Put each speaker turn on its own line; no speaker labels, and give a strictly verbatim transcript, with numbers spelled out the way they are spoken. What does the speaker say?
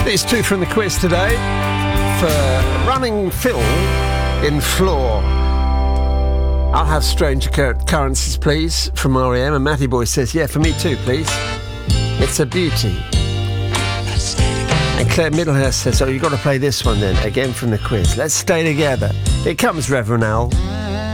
These two from the quiz today for Running Phil in Floor. I'll have Strange Occurrences, please, from R E M. And Matty Boy says, yeah, for me too, please. It's a beauty. And Claire Middlehurst says, oh, you've got to play this one then, again from the quiz. Let's stay together. Here comes Reverend Al.